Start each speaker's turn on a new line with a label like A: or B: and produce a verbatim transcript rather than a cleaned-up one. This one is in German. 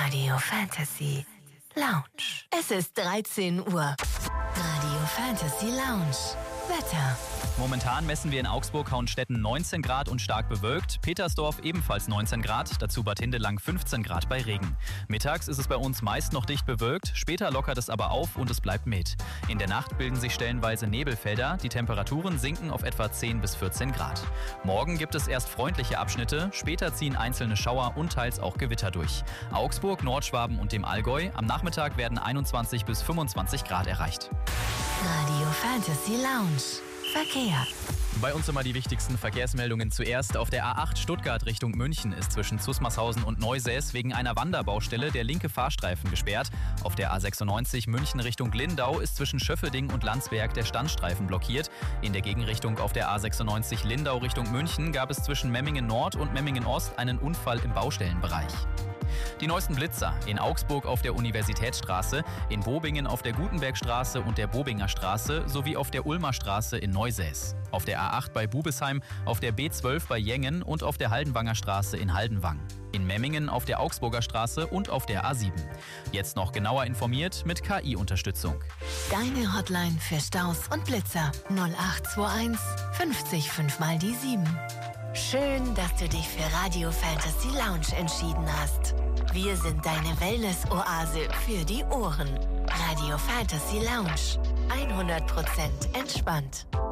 A: Radio Fantasy Lounge. Es ist dreizehn Uhr. Radio Fantasy Lounge. Wetter.
B: Momentan messen wir in Augsburg-Hauenstetten neunzehn Grad und stark bewölkt, Petersdorf ebenfalls neunzehn Grad, dazu Bad Hindelang fünfzehn Grad bei Regen. Mittags ist es bei uns meist noch dicht bewölkt, später lockert es aber auf und es bleibt mild. In der Nacht bilden sich stellenweise Nebelfelder, die Temperaturen sinken auf etwa zehn bis vierzehn Grad. Morgen gibt es erst freundliche Abschnitte, später ziehen einzelne Schauer und teils auch Gewitter durch. Augsburg, Nordschwaben und dem Allgäu, am Nachmittag werden einundzwanzig bis fünfundzwanzig Grad erreicht.
A: Radio Fantasy Lounge. Verkehr.
B: Bei uns immer die wichtigsten Verkehrsmeldungen zuerst. Auf der A acht Stuttgart Richtung München ist zwischen Zusmarshausen und Neusäß wegen einer Wanderbaustelle der linke Fahrstreifen gesperrt. Auf der A sechsundneunzig München Richtung Lindau ist zwischen Schöffeding und Landsberg der Standstreifen blockiert. In der Gegenrichtung auf der A sechsundneunzig Lindau Richtung München gab es zwischen Memmingen Nord und Memmingen Ost einen Unfall im Baustellenbereich. Die neuesten Blitzer in Augsburg auf der Universitätsstraße, in Bobingen auf der Gutenbergstraße und der Bobinger Straße sowie auf der Ulmer Straße in Neusäß. Auf der A acht bei Bubesheim, auf der B zwölf bei Jengen und auf der Haldenwanger Straße in Haldenwang. In Memmingen auf der Augsburger Straße und auf der A sieben. Jetzt noch genauer informiert mit K I-Unterstützung.
A: Deine Hotline für Staus und Blitzer null acht zwei eins fünfzig fünf mal die sieben. Schön, dass du dich für Radio Fantasy Lounge entschieden hast. Wir sind deine Wellness-Oase für die Ohren. Radio Fantasy Lounge. hundert Prozent entspannt.